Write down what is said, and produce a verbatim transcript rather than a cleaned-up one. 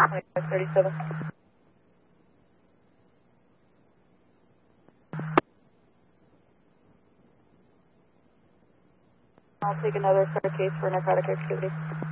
thirty-seven. I'll take another card case for narcotic activity.